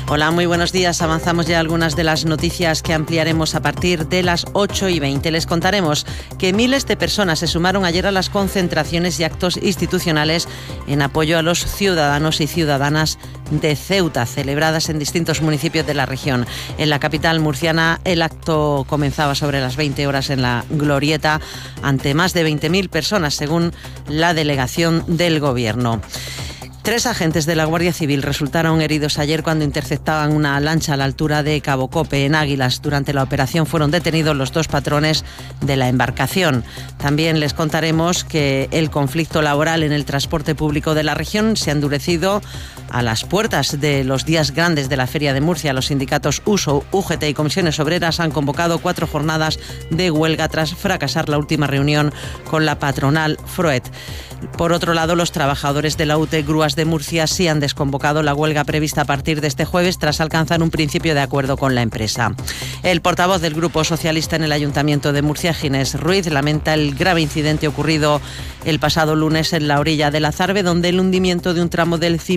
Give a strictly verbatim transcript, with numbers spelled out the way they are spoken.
Hola, muy buenos días. Avanzamos ya algunas de las noticias que ampliaremos a partir de las ocho y veinte. Les contaremos que miles de personas se sumaron ayer a las concentraciones y actos institucionales en apoyo a los ciudadanos y ciudadanas de Ceuta, celebradas en distintos municipios de la región. En la capital murciana, el acto comenzaba sobre las veinte horas en la Glorieta, ante más de veinte mil personas, según la delegación del Gobierno. Tres agentes de la Guardia Civil resultaron heridos ayer cuando interceptaban una lancha a la altura de Cabo Cope, en Águilas. Durante la operación fueron detenidos los dos patrones de la embarcación. También les contaremos que el conflicto laboral en el transporte público de la región se ha endurecido a las puertas de los días grandes de la Feria de Murcia. Los sindicatos U S O, U G T y Comisiones Obreras han convocado cuatro jornadas de huelga tras fracasar la última reunión con la patronal Froet. Por otro lado, los trabajadores de la U T Grúas de Murcia sí han desconvocado la huelga prevista a partir de este jueves tras alcanzar un principio de acuerdo con la empresa. El portavoz del Grupo Socialista en el Ayuntamiento de Murcia, Ginés Ruiz, lamenta el grave incidente ocurrido el pasado lunes en la orilla del Azarbe, donde el hundimiento de un tramo del